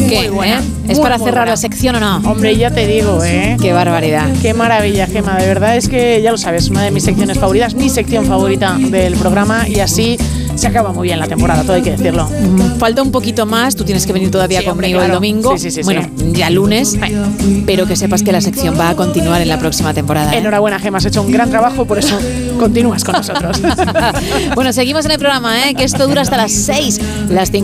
¿Qué? Muy buena. ¿Es para cerrar buena la sección o no? Hombre, ya te digo, Qué barbaridad. Qué maravilla, Gema. De verdad es que, ya lo sabes, una de mis secciones favoritas, mi sección favorita del programa, y así se acaba muy bien la temporada, todo hay que decirlo. Falta un poquito más, tú tienes que venir todavía conmigo, hombre, claro. el domingo. Sí. Bueno, ya lunes, pero que sepas que la sección va a continuar en la próxima temporada. Enhorabuena, Gema, has hecho un gran trabajo, por eso continúas con nosotros. Bueno, seguimos en el programa, que esto dura hasta las 6, las 5.